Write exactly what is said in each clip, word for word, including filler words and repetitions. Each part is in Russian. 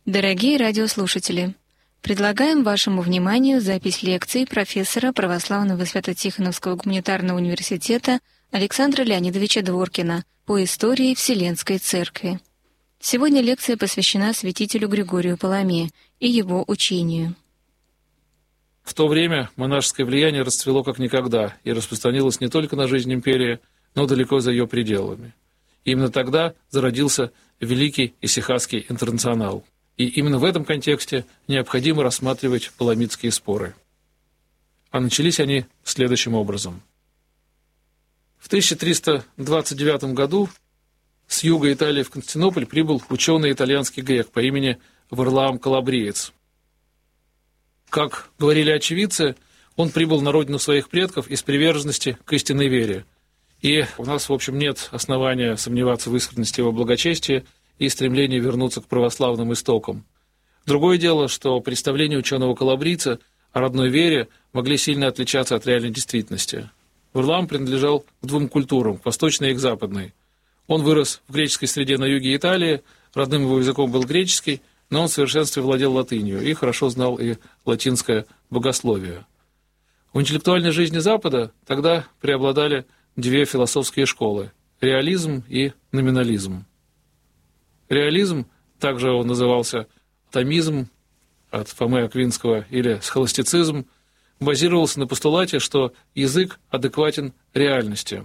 Дорогие радиослушатели, предлагаем вашему вниманию запись лекций профессора Православного Свято-Тихоновского гуманитарного университета Александра Леонидовича Дворкина по истории Вселенской Церкви. Сегодня лекция посвящена святителю Григорию Паламе и его учению. В то время монашеское влияние расцвело как никогда и распространилось не только на жизнь империи, но далеко за ее пределами. И именно тогда зародился Великий Исихастский интернационал. И именно в этом контексте необходимо рассматривать паламитские споры. А начались они следующим образом. В тысяча триста двадцать девятом году с юга Италии в Константинополь прибыл ученый итальянский грек по имени Варлаам Калабриец. Как говорили очевидцы, он прибыл на родину своих предков из приверженности к истинной вере. И у нас, в общем, нет основания сомневаться в искренности его благочестия и стремлении вернуться к православным истокам. Другое дело, что представления ученого калабрийца о родной вере могли сильно отличаться от реальной действительности. Варлаам принадлежал к двум культурам, к восточной и к западной. Он вырос в греческой среде на юге Италии, родным его языком был греческий, но он в совершенстве владел латынью и хорошо знал и латинское богословие. В интеллектуальной жизни Запада тогда преобладали две философские школы – реализм и номинализм. Реализм, также он назывался томизм от Фомы Аквинского или схоластицизм, базировался на постулате, что язык адекватен реальности.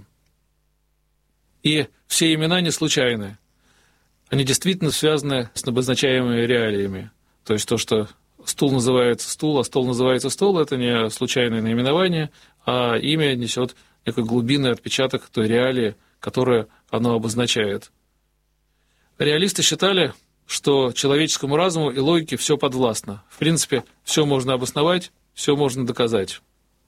И все имена не случайны. Они действительно связаны с обозначаемыми реалиями. То есть то, что стул называется стул, а стол называется стол, это не случайное наименование, а имя несет некий глубинный отпечаток той реалии, которую оно обозначает. Реалисты считали, что человеческому разуму и логике все подвластно. В принципе, все можно обосновать, все можно доказать.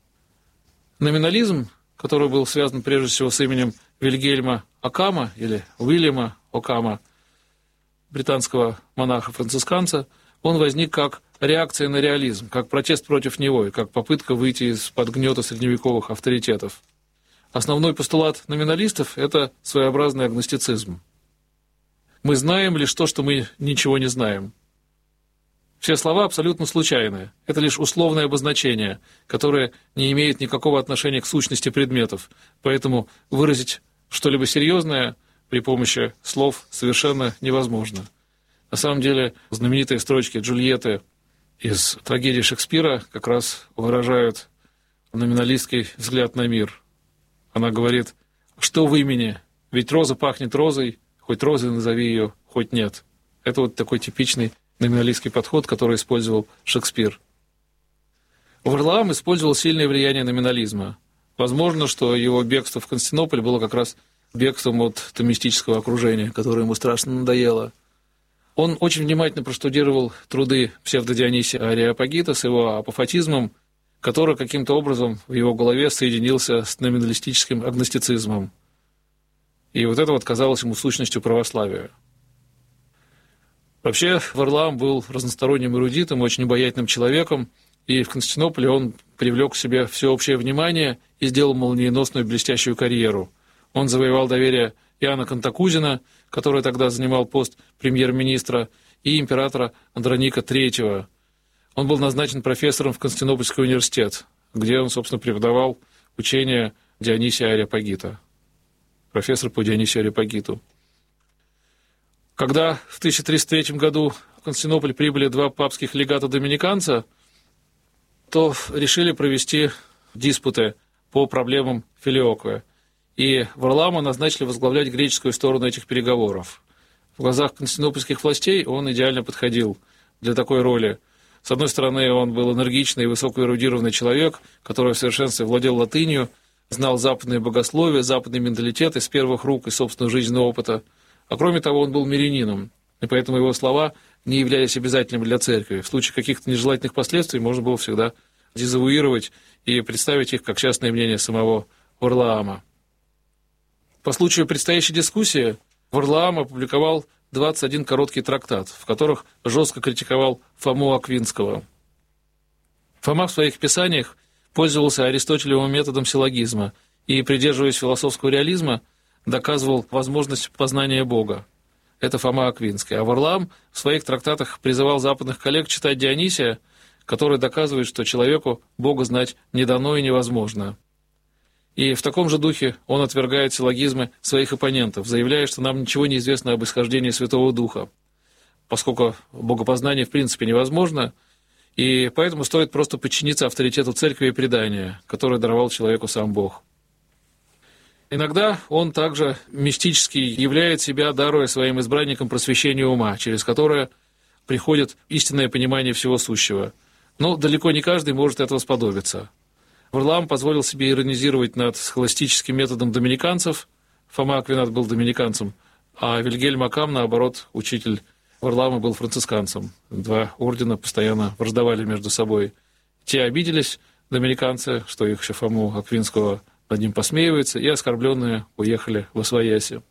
Номинализм, который был связан прежде всего с именем Вильгельма Оккама или Уильяма Оккама, британского монаха-францисканца, он возник как реакция на реализм, как протест против него и как попытка выйти из-под гнета средневековых авторитетов. Основной постулат номиналистов – это своеобразный агностицизм. Мы знаем лишь то, что мы ничего не знаем. Все слова абсолютно случайные. Это лишь условное обозначение, которое не имеет никакого отношения к сущности предметов. Поэтому выразить что-либо серьезное при помощи слов совершенно невозможно. На самом деле, знаменитые строчки Джульетты из трагедии Шекспира как раз выражают номиналистский взгляд на мир. Она говорит: «Что в имени? Ведь роза пахнет розой, хоть розой назови ее, хоть нет». Это вот такой типичный номиналистский подход, который использовал Шекспир. Варлаам использовал сильное влияние номинализма. Возможно, что его бегство в Константинополь было как раз бегством от томистического окружения, которое ему страшно надоело. Он очень внимательно проштудировал труды псевдодионисия Ареопагита с его апофатизмом, который каким-то образом в его голове соединился с номиналистическим агностицизмом. И вот это вот казалось ему сущностью православия. Вообще, Варлаам был разносторонним эрудитом, очень обаятельным человеком, и в Константинополе он привлек к себе всеобщее внимание и сделал молниеносную блестящую карьеру. Он завоевал доверие Иоанна Кантакузина, который тогда занимал пост премьер-министра, и императора Андроника третьего. Он был назначен профессором в Константинопольский университет, где он, собственно, преподавал учение Дионисия Ареопагита. Профессор по Дионисию Ареопагиту. Когда в тысяча триста третьем году в Константинополь прибыли два папских легата-доминиканца, то решили провести диспуты по проблемам филиоквы. И Варлаама назначили возглавлять греческую сторону этих переговоров. В глазах константинопольских властей он идеально подходил для такой роли. С одной стороны, он был энергичный и высокоэрудированный человек, который в совершенстве владел латынью, знал западное богословие, западный менталитет из первых рук и собственного жизненного опыта. А кроме того, он был мирянином, и поэтому его слова не являлись обязательными для церкви. В случае каких-то нежелательных последствий можно было всегда дезавуировать и представить их как частное мнение самого Варлаама. По случаю предстоящей дискуссии Варлаам опубликовал двадцать один короткий трактат, в которых жестко критиковал Фому Аквинского. Фома в своих писаниях пользовался аристотелевым методом силлогизма и, придерживаясь философского реализма, доказывал возможность познания Бога. это Фома Аквинский. А Варлаам в своих трактатах призывал западных коллег читать Дионисия, который доказывает, что человеку Бога знать не дано и невозможно. И в таком же духе он отвергает силлогизмы своих оппонентов, заявляя, что нам ничего не известно об исхождении Святого Духа, поскольку богопознание в принципе невозможно, и поэтому стоит просто подчиниться авторитету церкви и предания, которое даровал человеку сам Бог. Иногда он также мистически являет себя, даруя своим избранникам просвещение ума, через которое приходит истинное понимание всего сущего. Но далеко не каждый может этого сподобиться. Варлаам позволил себе иронизировать над схоластическим методом доминиканцев. Фома Аквинат был доминиканцем, а Вильгельм Акам, наоборот, учитель Варлаама, был францисканцем. Два ордена постоянно враждовали между собой. Те обиделись, доминиканцы, что их еще Фому Аквинского над ним посмеиваются, и оскорбленные уехали во свояси.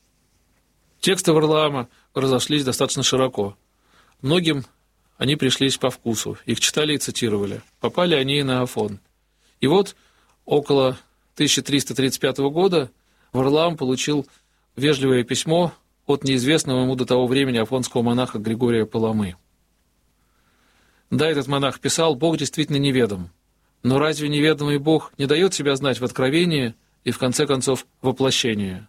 Тексты Варлаама разошлись достаточно широко. Многим они пришлись по вкусу, их читали и цитировали. Попали они и на Афон. И вот около тысяча триста тридцать пятого года Варлаам получил вежливое письмо от неизвестного ему до того времени афонского монаха Григория Паламы. Да, этот монах писал: «Бог действительно неведом. Но разве неведомый Бог не дает себя знать в откровении и, в конце концов, в воплощении?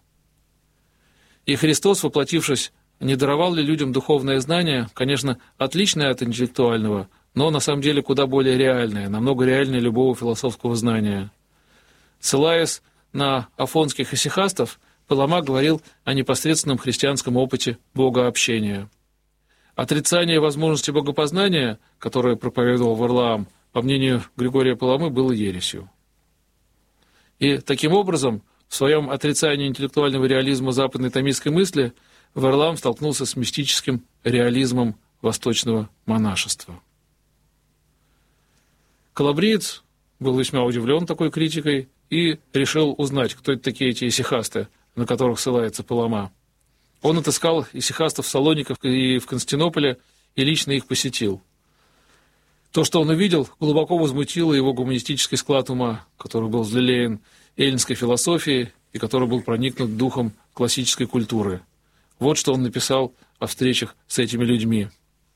И Христос, воплотившись, не даровал ли людям духовное знание, конечно, отличное от интеллектуального, но на самом деле куда более реальное, намного реальнее любого философского знания?» Ссылаясь на афонских исихастов, Палама говорил о непосредственном христианском опыте богообщения. Отрицание возможности богопознания, которое проповедовал Варлаам, по мнению Григория Паламы, было ересью. И таким образом, в своем отрицании интеллектуального реализма западной томистской мысли, Варлаам столкнулся с мистическим реализмом восточного монашества. Калабриец был весьма удивлен такой критикой и решил узнать, кто это такие эти исихасты, на которых ссылается Палама. Он отыскал исихастов в Салониках и в Константинополе и лично их посетил. То, что он увидел, глубоко возмутило его гуманистический склад ума, который был взлелеян эллинской философией и который был проникнут духом классической культуры. Вот что он написал о встречах с этими людьми.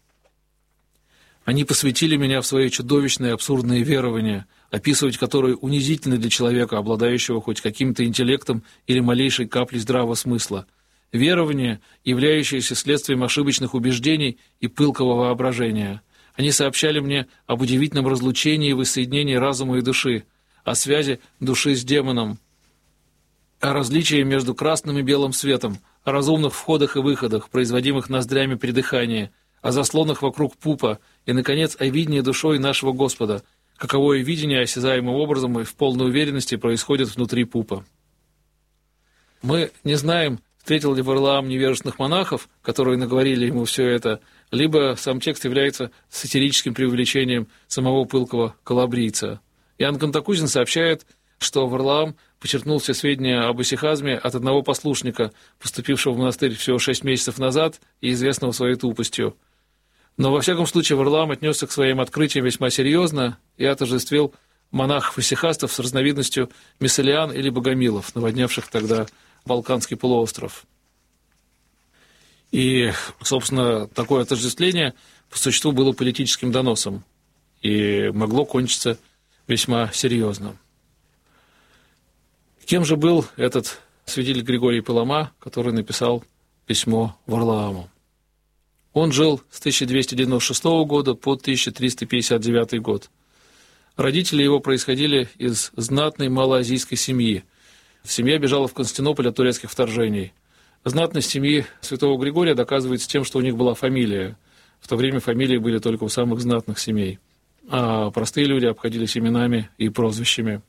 «Они посвятили меня в свои чудовищные абсурдные верования, описывать которые унизительны для человека, обладающего хоть каким-то интеллектом или малейшей каплей здравого смысла. Верования, являющиеся следствием ошибочных убеждений и пылкого воображения. Они сообщали мне об удивительном разлучении и воссоединении разума и души, о связи души с демоном, о различии между красным и белым светом, о разумных входах и выходах, производимых ноздрями при дыхании, о заслонах вокруг пупа и, наконец, о видении душой нашего Господа, каковое видение осязаемым образом и в полной уверенности происходит внутри пупа». Мы не знаем, встретил ли Варлаам невежественных монахов, которые наговорили ему все это, либо сам текст является сатирическим преувеличением самого пылкого калабрийца. Иоанн Кантакузин сообщает, что Варлаам почерпнул все сведения об исихазме от одного послушника, поступившего в монастырь всего шесть месяцев назад и известного своей тупостью. Но, во всяком случае, Варлаам отнесся к своим открытиям весьма серьезно и отождествил монахов-исихастов с разновидностью мисселиан или богомилов, наводнявших тогда Балканский полуостров. И, собственно, такое отождествление по существу было политическим доносом и могло кончиться весьма серьезно. Кем же был этот святитель Григорий Палама, который написал письмо Варлааму? Он жил с тысяча двести девяносто шестого года по тысяча триста пятьдесят девятый год. Родители его происходили из знатной малоазийской семьи. Семья бежала в Константинополь от турецких вторжений. Знатность семьи святого Григория доказывается тем, что у них была фамилия. В то время фамилии были только у самых знатных семей, а простые люди обходились именами и прозвищами.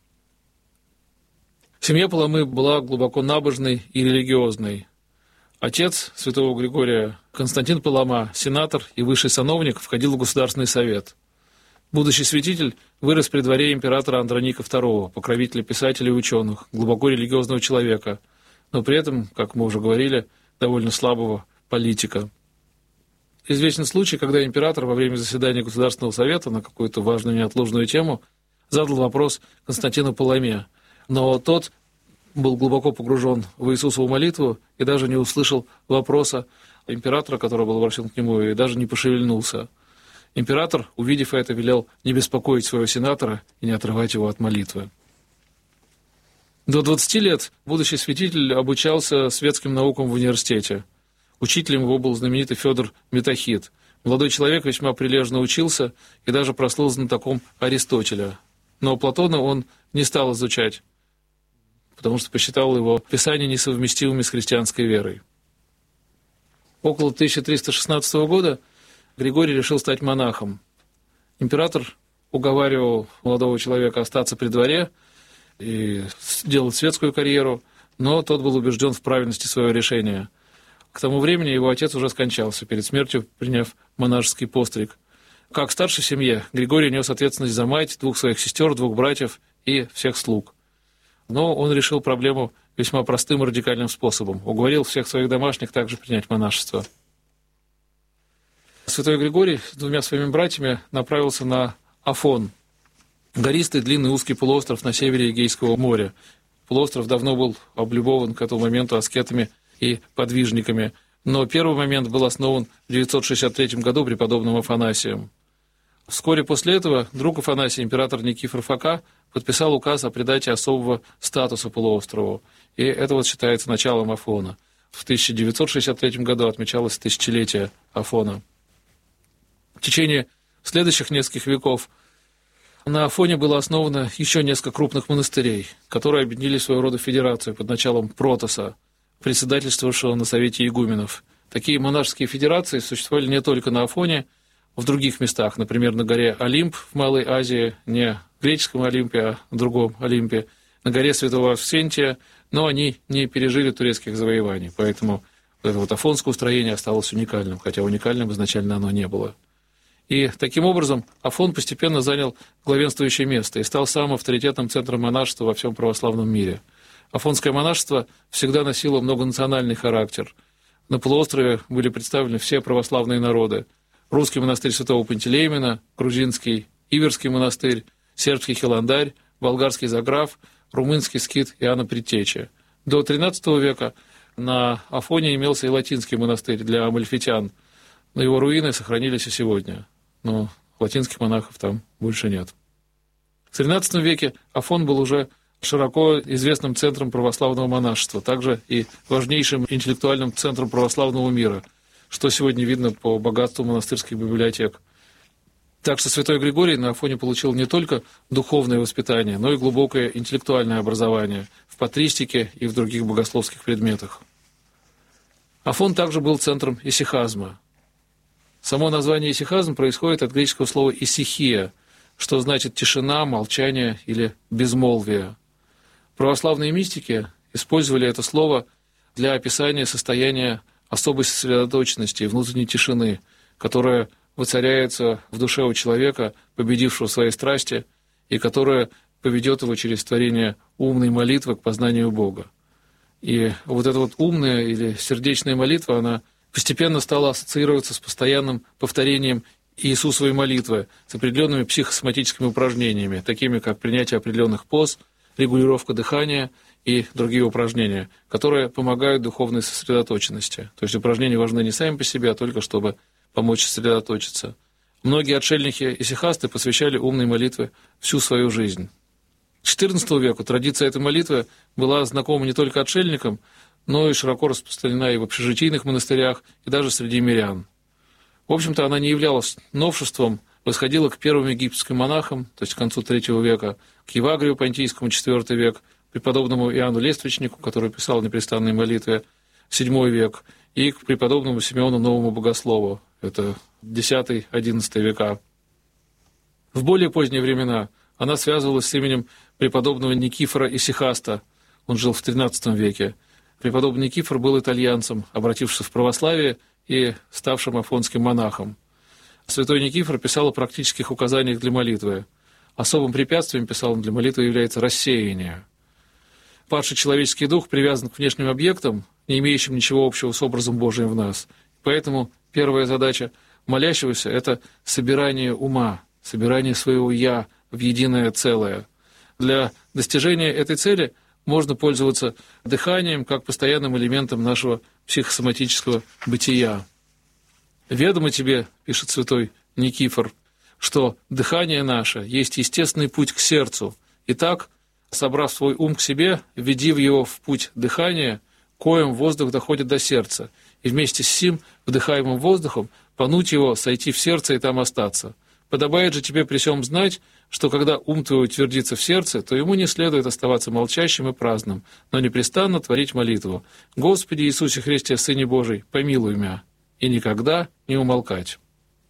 Семья Паламы была глубоко набожной и религиозной. Отец святого Григория, Константин Палама, сенатор и высший сановник, входил в Государственный совет. Будущий святитель вырос при дворе императора Андроника второго, покровителя писателей и ученых, глубоко религиозного человека, но при этом, как мы уже говорили, довольно слабого политика. Известен случай, когда император во время заседания Государственного совета на какую-то важную неотложную тему задал вопрос Константину Паламе, но тот был глубоко погружен в Иисусову молитву и даже не услышал вопроса императора, который был обращен к нему, и даже не пошевельнулся. Император, увидев это, велел не беспокоить своего сенатора и не отрывать его от молитвы. До двадцати лет будущий святитель обучался светским наукам в университете. Учителем его был знаменитый Федор Метахит. Молодой человек весьма прилежно учился и даже прослыл знатоком Аристотеля. Но Платона он не стал изучать, потому что посчитал его писания несовместимыми с христианской верой. Около тысяча триста шестнадцатого года Григорий решил стать монахом. Император уговаривал молодого человека остаться при дворе и делать светскую карьеру, но тот был убежден в правильности своего решения. К тому времени его отец уже скончался, перед смертью приняв монашеский постриг. Как старший в семье, Григорий нес ответственность за мать, двух своих сестер, двух братьев и всех слуг. Но он решил проблему весьма простым и радикальным способом. Уговорил всех своих домашних также принять монашество. Святой Григорий с двумя своими братьями направился на Афон, гористый длинный узкий полуостров на севере Эгейского моря. Полуостров давно был облюбован к этому моменту аскетами и подвижниками, но первый момент был основан в девятьсот шестьдесят третьем году преподобным Афанасием. Вскоре после этого друг Афанасия, император Никифор Фока, подписал указ о придаче особого статуса полуострову, и это вот считается началом Афона. В тысяча девятьсот шестьдесят третьем году отмечалось тысячелетие Афона. В течение следующих нескольких веков на Афоне было основано еще несколько крупных монастырей, которые объединили своего рода федерацию под началом Протоса, председательствовавшего на Совете игуменов. Такие монашеские федерации существовали не только на Афоне, в других местах, например, на горе Олимп в Малой Азии, не в греческом Олимпе, а в другом Олимпе, на горе Святого Авксентия, но они не пережили турецких завоеваний, поэтому вот это вот афонское устроение осталось уникальным, хотя уникальным изначально оно не было. И таким образом Афон постепенно занял главенствующее место и стал самым авторитетным центром монашества во всем православном мире. Афонское монашество всегда носило многонациональный характер. На полуострове были представлены все православные народы. Русский монастырь святого Пантелеймона, грузинский Иверский монастырь, сербский Хиландарь, болгарский Заграф, румынский скит Иоанна Предтечи. До тринадцатого века на Афоне имелся и латинский монастырь для амальфитян, но его руины сохранились и сегодня. Но латинских монахов там больше нет. В тринадцатом веке Афон был уже широко известным центром православного монашества, также и важнейшим интеллектуальным центром православного мира, что сегодня видно по богатству монастырских библиотек. Так что святой Григорий на Афоне получил не только духовное воспитание, но и глубокое интеллектуальное образование в патристике и в других богословских предметах. Афон также был центром исихазма. Само название исихазм происходит от греческого слова «исихия», что значит «тишина», «молчание» или «безмолвие». Православные мистики использовали это слово для описания состояния особой сосредоточенности и внутренней тишины, которая воцаряется в душе у человека, победившего свои страсти, и которая поведет его через творение умной молитвы к познанию Бога. И вот эта вот умная или сердечная молитва, она постепенно стала ассоциироваться с постоянным повторением Иисусовой молитвы, с определенными психосоматическими упражнениями, такими как принятие определенных поз, регулировка дыхания и другие упражнения, которые помогают духовной сосредоточенности. То есть упражнения важны не сами по себе, а только чтобы помочь сосредоточиться. Многие отшельники-исихасты посвящали умной молитве всю свою жизнь. К четырнадцатому веку традиция этой молитвы была знакома не только отшельникам, но и широко распространена и в общежитийных монастырях, и даже среди мирян. В общем-то, она не являлась новшеством, восходила к первым египетским монахам, то есть к концу третьего века, к Евагрию Понтийскому, четвёртый век, преподобному Иоанну Лествичнику, который писал непрестанные молитвы, седьмой век, и к преподобному Симеону Новому Богослову, это десятый-одиннадцатый века. В более поздние времена она связывалась с именем преподобного Никифора Исихаста, он жил в тринадцатом веке. Преподобный Никифор был итальянцем, обратившимся в православие и ставшим афонским монахом. Святой Никифор писал о практических указаниях для молитвы. Особым препятствием, писал он, для молитвы является рассеяние. Падший человеческий дух привязан к внешним объектам, не имеющим ничего общего с образом Божиим в нас. Поэтому первая задача молящегося – это собирание ума, собирание своего «я» в единое целое. Для достижения этой цели можно пользоваться дыханием как постоянным элементом нашего психосоматического бытия. «Ведомо тебе, — пишет святой Никифор, — что дыхание наше есть естественный путь к сердцу. Итак, собрав свой ум к себе, веди его в путь дыхания, коем воздух доходит до сердца, и вместе с сим, вдыхаемым воздухом, понуть его, сойти в сердце и там остаться. Подобает же тебе при сём знать, что когда ум твой утвердится в сердце, то ему не следует оставаться молчащим и праздным, но непрестанно творить молитву: «Господи Иисусе Христе, Сыне Божий, помилуй мя», и никогда не умолкать.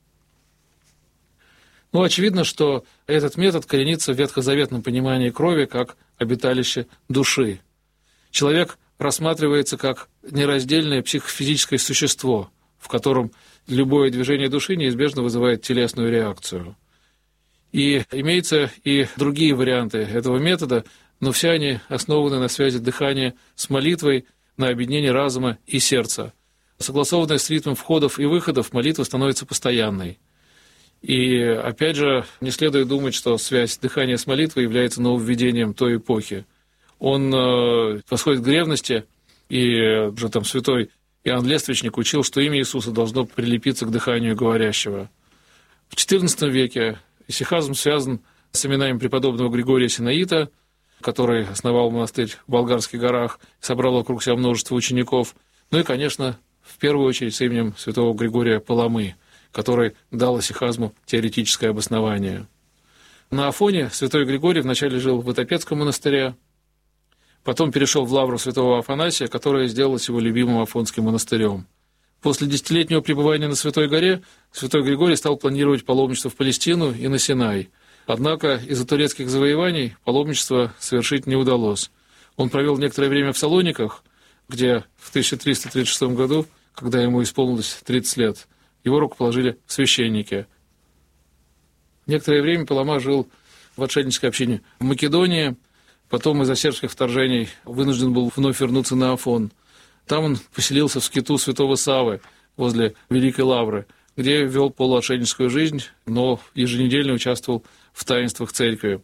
Ну, очевидно, что этот метод коренится в ветхозаветном понимании крови как обиталище души. Человек рассматривается как нераздельное психофизическое существо, в котором любое движение души неизбежно вызывает телесную реакцию. И имеются и другие варианты этого метода, но все они основаны на связи дыхания с молитвой, на объединении разума и сердца. Согласованная с ритмом входов и выходов, молитва становится постоянной. И, опять же, не следует думать, что связь дыхания с молитвой является нововведением той эпохи. Он э, восходит к древности, и уже там святой Иоанн Лествичник учил, что имя Иисуса должно прилепиться к дыханию говорящего. В четырнадцатом веке исихазм связан с именами преподобного Григория Синаита, который основал монастырь в Болгарских горах, собрал вокруг себя множество учеников. Ну и, конечно, в первую очередь с именем святого Григория Паламы, который дал исихазму теоретическое обоснование. На Афоне святой Григорий вначале жил в Итопецком монастыре, потом перешел в лавру святого Афанасия, которая сделалась его любимым Афонским монастырем. После десятилетнего пребывания на Святой горе святой Григорий стал планировать паломничество в Палестину и на Синай. Однако из-за турецких завоеваний паломничество совершить не удалось. Он провел некоторое время в Салониках, где в тысяча триста тридцать шестом году, когда ему исполнилось тридцать лет, его рукоположили в священники. Некоторое время Палама жил в отшельнической общине в Македонии, потом из-за сербских вторжений вынужден был вновь вернуться на Афон. Там он поселился в скиту святого Саввы возле Великой Лавры, где вел полуотшельническую жизнь, но еженедельно участвовал в таинствах церкви.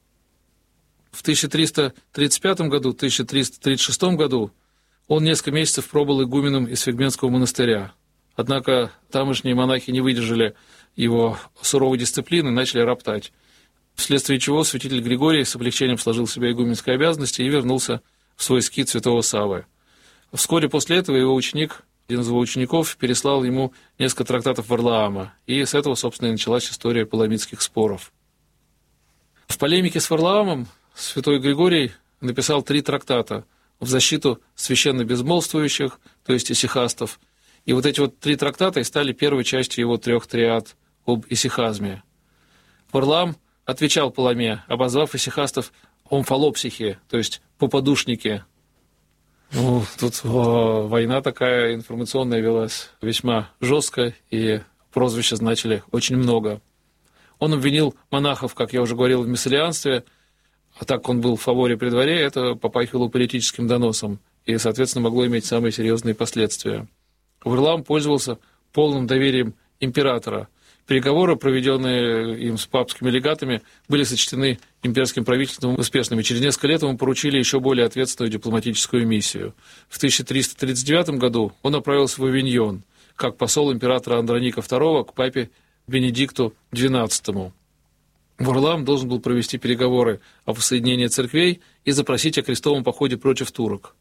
В тысяча триста тридцать пятом году, тысяча триста тридцать шестом году он несколько месяцев пробыл игуменом из Фигменского монастыря. Однако тамошние монахи не выдержали его суровой дисциплины и начали роптать, вследствие чего святитель Григорий с облегчением сложил в себя игуменские обязанности и вернулся в свой скит святого Саввы. Вскоре после этого его ученик, один из его учеников, переслал ему несколько трактатов Варлаама, и с этого, собственно, и началась история паламитских споров. В полемике с Варлаамом святой Григорий написал три трактата в защиту священно безмолвствующих, то есть исихастов, и вот эти вот три трактата и стали первой частью его трех триад об исихазме. Варлаам отвечал Паламе, обозвав исихастов омфалопсихи, то есть попадушники. Ну, тут о, война такая информационная велась весьма жестко, и прозвища значили очень много. Он обвинил монахов, как я уже говорил, в мессалианстве, а так он был в фаворе при дворе, это попахивало политическим доносом, и, соответственно, могло иметь самые серьезные последствия. Варлаам пользовался полным доверием императора. Переговоры, проведенные им с папскими легатами, были сочтены имперским правительством успешными. Через несколько лет ему поручили еще более ответственную дипломатическую миссию. В тысяча триста тридцать девятом году он отправился в Авиньон, как посол императора Андроника второго к папе Бенедикту двенадцатому. Варлаам должен был провести переговоры о воссоединении церквей и запросить о крестовом походе против турок.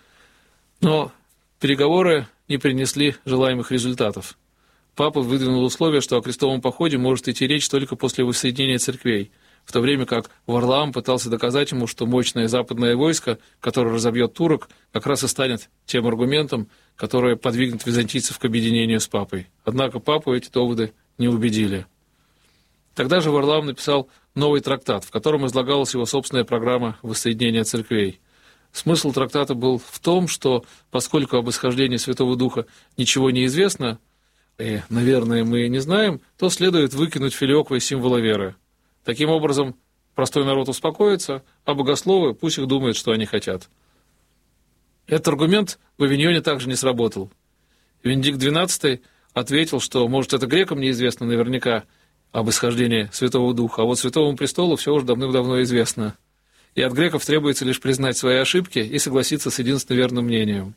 Но переговоры не принесли желаемых результатов. Папа выдвинул условие, что о крестовом походе может идти речь только после воссоединения церквей, в то время как Варлаам пытался доказать ему, что мощное западное войско, которое разобьет турок, как раз и станет тем аргументом, который подвигнет византийцев к объединению с папой. Однако папу эти доводы не убедили. Тогда же Варлаам написал новый трактат, в котором излагалась его собственная программа воссоединения церквей. Смысл трактата был в том, что поскольку об исхождении Святого Духа ничего не известно, и, наверное, мы не знаем, то следует выкинуть филиоквы символа веры. Таким образом, простой народ успокоится, а богословы пусть их думают, что они хотят. Этот аргумент в Авиньоне также не сработал. Венедикт двенадцатый ответил, что, может, это грекам неизвестно наверняка об исхождении Святого Духа, а вот Святому Престолу все уже давным-давно известно. И от греков требуется лишь признать свои ошибки и согласиться с единственно верным мнением.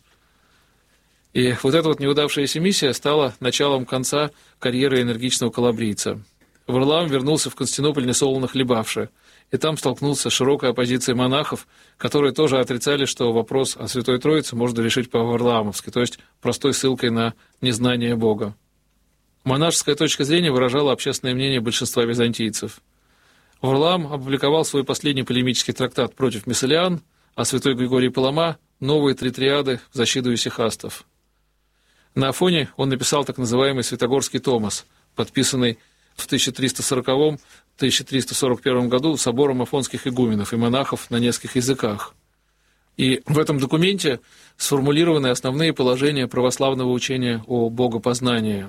И вот эта вот неудавшаяся миссия стала началом конца карьеры энергичного калабрийца. Варлаам вернулся в Константинополь несолоно хлебавши, и там столкнулся с широкой оппозицией монахов, которые тоже отрицали, что вопрос о Святой Троице можно решить по-варлаамовски, то есть простой ссылкой на незнание Бога. Монашеская точка зрения выражала общественное мнение большинства византийцев. Варлаам опубликовал свой последний полемический трактат против Миссалиан, а святой Григорий Палама — новые три триады в защиту исихастов. На Афоне он написал так называемый Святогорский Томос, подписанный в тысяча триста сороком — тысяча триста сорок первом году собором афонских игуменов и монахов на нескольких языках. И в этом документе сформулированы основные положения православного учения о богопознании.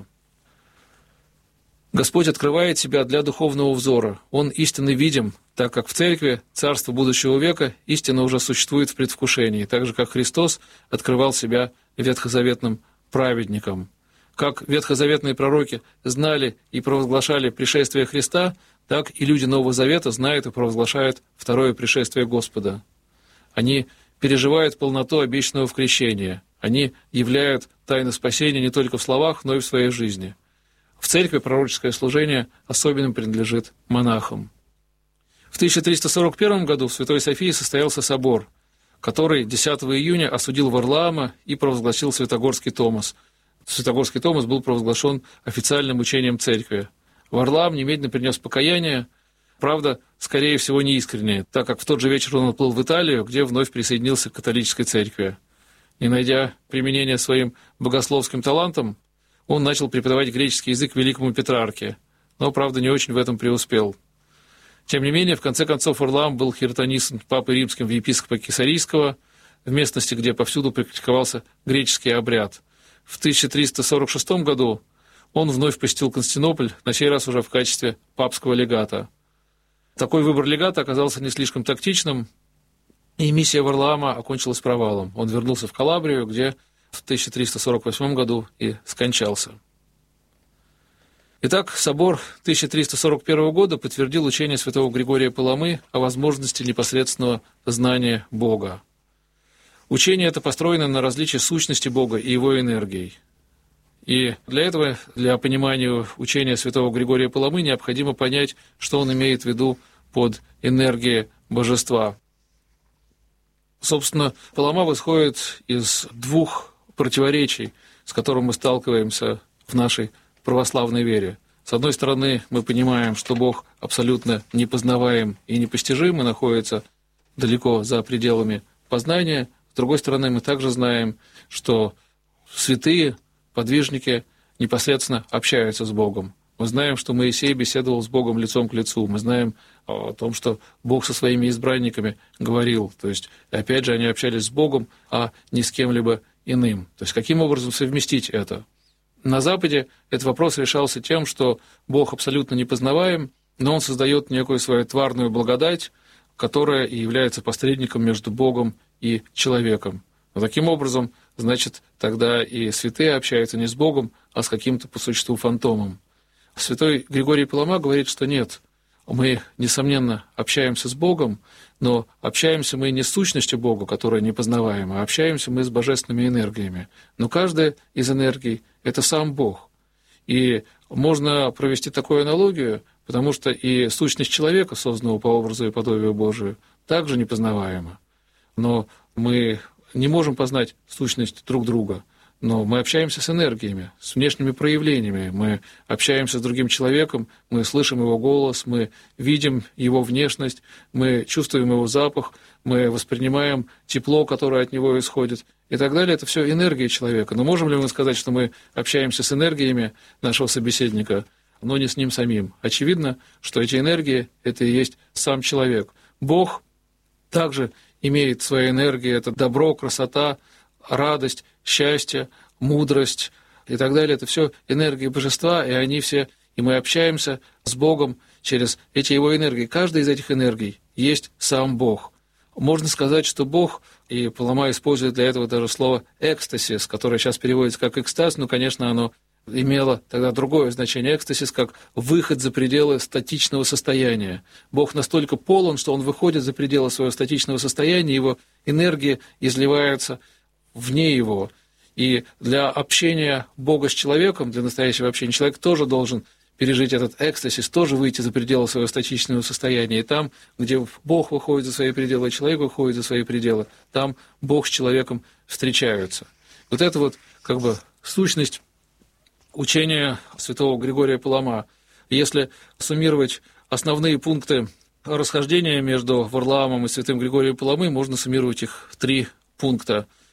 Господь открывает себя для духовного взора. Он истинно видим, так как в Церкви Царство будущего века истинно уже существует в предвкушении, так же, как Христос открывал себя ветхозаветным праведникам. Как ветхозаветные пророки знали и провозглашали пришествие Христа, так и люди Нового Завета знают и провозглашают второе пришествие Господа. Они переживают полноту обещанного в крещении. Они являют тайну спасения не только в словах, но и в своей жизни. В Церкви пророческое служение особенно принадлежит монахам. В тысяча триста сорок первом году в Святой Софии состоялся собор, который десятого июня осудил Варлаама и провозгласил Святогорский Томос. Святогорский Томос был провозглашен официальным учением Церкви. Варлаам немедленно принес покаяние, правда, скорее всего, неискреннее, так как в тот же вечер он отплыл в Италию, где вновь присоединился к католической церкви. Не найдя применения своим богословским талантам, он начал преподавать греческий язык великому Петрарке, но, правда, не очень в этом преуспел. Тем не менее, в конце концов, Варлаам был хиротонисан папой римским в епископа Кесарийского, в местности, где повсюду практиковался греческий обряд. В тысяча триста сорок шестом году он вновь посетил Константинополь, на сей раз уже в качестве папского легата. Такой выбор легата оказался не слишком тактичным, и миссия Варлаама окончилась провалом. Он вернулся в Калабрию, где в тысяча триста сорок восьмом году и скончался. Итак, собор тысяча триста сорок первого года подтвердил учение святого Григория Паламы о возможности непосредственного знания Бога. Учение это построено на различии сущности Бога и его энергией. И для этого, для понимания учения святого Григория Паламы, необходимо понять, что он имеет в виду под энергией божества. Собственно, Палама восходит из двух противоречий, с которым мы сталкиваемся в нашей православной вере. С одной стороны, мы понимаем, что Бог абсолютно непознаваем и непостижим, и находится далеко за пределами познания. С другой стороны, мы также знаем, что святые, подвижники непосредственно общаются с Богом. Мы знаем, что Моисей беседовал с Богом лицом к лицу. Мы знаем о том, что Бог со своими избранниками говорил. То есть, опять же, они общались с Богом, а не с кем-либо иным. То есть, каким образом совместить это? На Западе этот вопрос решался тем, что Бог абсолютно непознаваем, но Он создает некую свою тварную благодать, которая и является посредником между Богом и человеком. Но таким образом, значит, тогда и святые общаются не с Богом, а с каким-то по существу фантомом. Святой Григорий Палама говорит, что нет, мы, несомненно, общаемся с Богом, но общаемся мы не с сущностью Бога, которая непознаваема, а общаемся мы с божественными энергиями. Но каждая из энергий — это сам Бог. И можно провести такую аналогию, потому что и сущность человека, созданного по образу и подобию Божию, также непознаваема. Но мы не можем познать сущность друг друга. Но мы общаемся с энергиями, с внешними проявлениями. Мы общаемся с другим человеком, мы слышим его голос, мы видим его внешность, мы чувствуем его запах, мы воспринимаем тепло, которое от него исходит и так далее. Это все энергия человека. Но можем ли мы сказать, что мы общаемся с энергиями нашего собеседника, но не с ним самим? Очевидно, что эти энергии — это и есть сам человек. Бог также имеет свои энергии, это добро, красота, радость, счастье, мудрость и так далее. Это все энергии божества, и они все, и мы общаемся с Богом через эти его энергии. Каждая из этих энергий есть сам Бог. Можно сказать, что Бог, и Палама использует для этого даже слово «экстасис», которое сейчас переводится как «экстаз», но, конечно, оно имело тогда другое значение. Экстасис как выход за пределы статичного состояния. Бог настолько полон, что Он выходит за пределы своего статичного состояния, Его энергия изливается вне Его. И для общения Бога с человеком, для настоящего общения, человек тоже должен пережить этот экстасис, тоже выйти за пределы своего статичного состояния. И там, где Бог выходит за свои пределы, и человек выходит за свои пределы, там Бог с человеком встречаются. Вот это вот как бы сущность учения святого Григория Палама. Если суммировать основные пункты расхождения между Варлаамом и святым Григорием Паламы, можно суммировать их в три пункта.